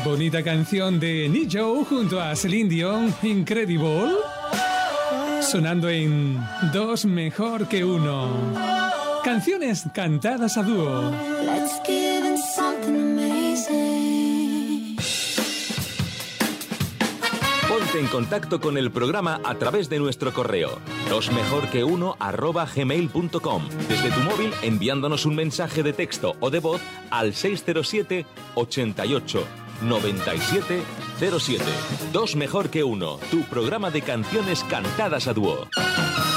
Bonita canción de Nijo junto a Celine Dion, Incredible, sonando en Dos Mejor que Uno. Canciones cantadas a dúo. Let's give them something amazing. Ponte en contacto con el programa a través de nuestro correo dosmejorqueuno@gmail.com, desde tu móvil enviándonos un mensaje de texto o de voz al 607 88 97 07. Dos Mejor que Uno, tu programa de canciones cantadas a dúo.